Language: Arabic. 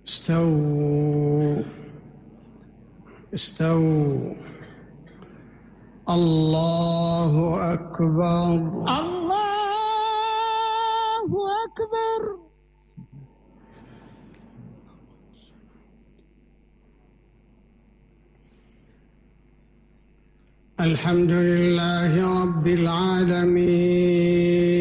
استووا استووا. الله أكبر. الله أكبر. الحمد لله رب العالمين